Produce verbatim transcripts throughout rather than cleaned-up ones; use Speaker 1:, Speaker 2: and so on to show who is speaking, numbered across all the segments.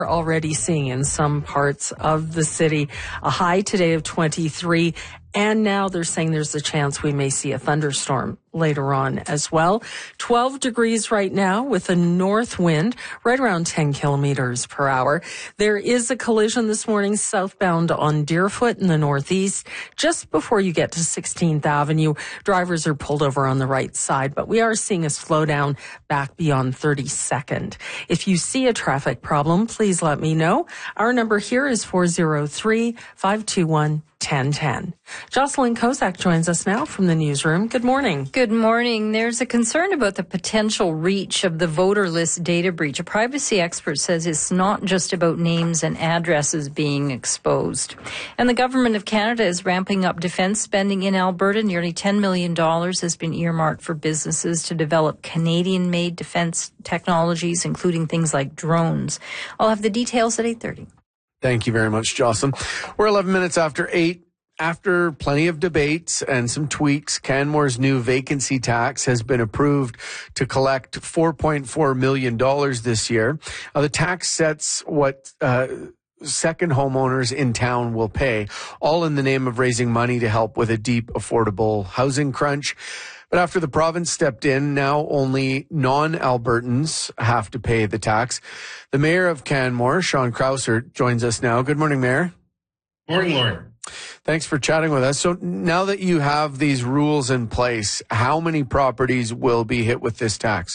Speaker 1: We're already seeing in some parts of the city a high today of twenty-three. And now they're saying there's a chance we may see a thunderstorm later on as well. twelve degrees right now with a north wind right around ten kilometers per hour. There is a collision this morning southbound on Deerfoot in the northeast. Just before you get to sixteenth Avenue, drivers are pulled over on the right side, but we are seeing a slowdown back beyond thirty-second. If you see a traffic problem, please let me know. Our number here is four oh three, five two one, ten ten. Jocelyn Kozak joins us now from the newsroom. Good morning.
Speaker 2: Good morning. There's a concern about the potential reach of the voter list data breach. A privacy expert says it's not just about names and addresses being exposed. And the Government of Canada is ramping up defense spending in Alberta. Nearly ten million dollars has been earmarked for businesses to develop Canadian-made defense technologies, including things like drones. I'll have the details at eight thirty.
Speaker 3: Thank you very much, Jocelyn. We're eleven minutes after eight. After plenty of debates and some tweaks, Canmore's new vacancy tax has been approved to collect four point four million dollars this year. Uh, the tax sets what uh, second homeowners in town will pay, all in the name of raising money to help with a deep, affordable housing crunch. But after the province stepped in, now only non-Albertans have to pay the tax. The mayor of Canmore, Sean Krausert, joins us now. Good morning, Mayor.
Speaker 4: Morning, Lauren.
Speaker 3: Thanks for chatting with us. So now that you have these rules in place, how many properties will be hit with this tax?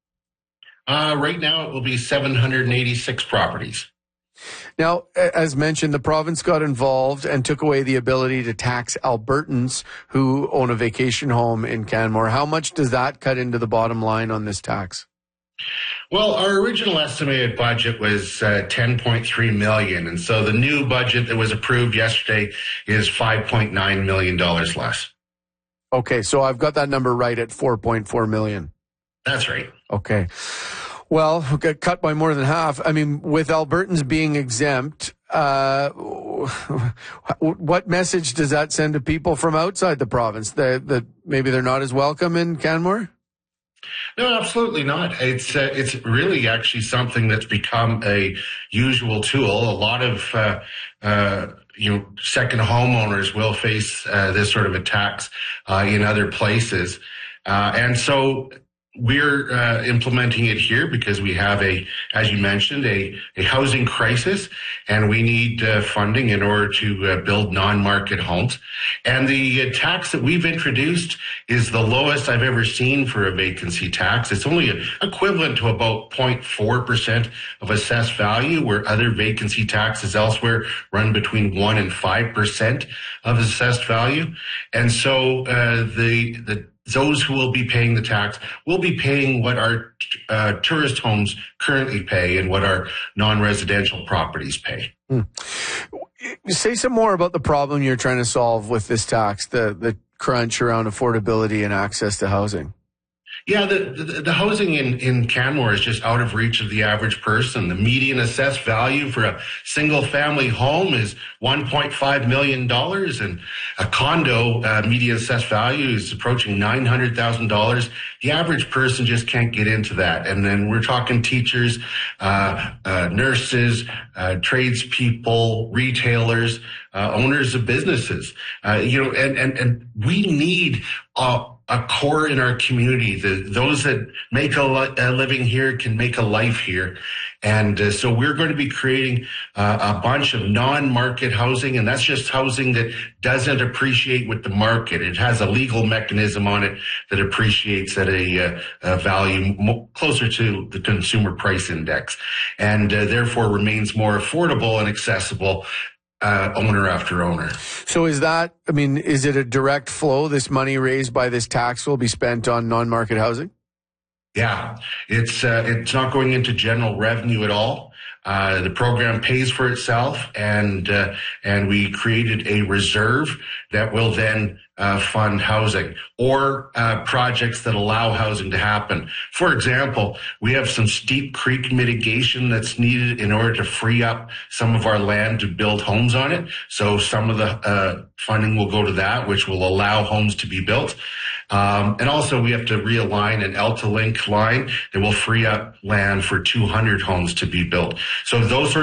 Speaker 4: Uh, right now, it will be seven hundred eighty-six properties.
Speaker 3: Now, as mentioned, the province got involved and took away the ability to tax Albertans who own a vacation home in Canmore. How much does that cut into the bottom line on this tax?
Speaker 4: Well, our original estimated budget was uh, ten point three million dollars, and so the new budget that was approved yesterday is five point nine million dollars less.
Speaker 3: Okay, so I've got that number right at four point four million dollars.
Speaker 4: That's right.
Speaker 3: Okay. Well, we got cut by more than half. I mean, with Albertans being exempt, uh, what message does that send to people from outside the province? That, that maybe they're not as welcome in Canmore?
Speaker 4: No, absolutely not. It's uh, it's really actually something that's become a usual tool. A lot of uh, uh, you know second homeowners will face uh, this sort of a tax uh, in other places, uh, and so we're uh, implementing it here because we have a, as you mentioned, a, a housing crisis, and we need uh, funding in order to uh, build non-market homes. And the uh, tax that we've introduced is the lowest I've ever seen for a vacancy tax. It's only equivalent to about zero point four percent of assessed value, where other vacancy taxes elsewhere run between one and five percent of assessed value. And so uh, the the those who will be paying the tax will be paying what our uh, tourist homes currently pay and what our non-residential properties pay.
Speaker 3: Hmm. Say some more about the problem you're trying to solve with this tax, the, the crunch around affordability and access to housing.
Speaker 4: Yeah, the, the, the housing in, in Canmore is just out of reach of the average person. The median assessed value for a single family home is one point five million dollars, and a condo uh, median assessed value is approaching nine hundred thousand dollars. The average person just can't get into that. And then we're talking teachers, uh, uh, nurses, uh, tradespeople, retailers, uh, owners of businesses, uh, you know, and, and, and we need, uh, a core in our community. The, those that make a, li- a living here can make a life here. And uh, so we're going to be creating uh, a bunch of non-market housing, and that's just housing that doesn't appreciate with the market. It has a legal mechanism on it that appreciates at a, uh, a value mo- closer to the consumer price index, and uh, therefore remains more affordable and accessible Uh, owner after owner.
Speaker 3: So is that, I mean, is it a direct flow? This money raised by this tax will be spent on non-market housing?
Speaker 4: Yeah, it's uh, it's not going into general revenue at all. Uh, the program pays for itself, and uh, and we created a reserve that will then uh, fund housing or uh, projects that allow housing to happen. For example, we have some steep creek mitigation that's needed in order to free up some of our land to build homes on it. So some of the uh, funding will go to that, which will allow homes to be built. Um, and also we have to realign an Alta Link line that will free up land for two hundred homes to be built. So those sorts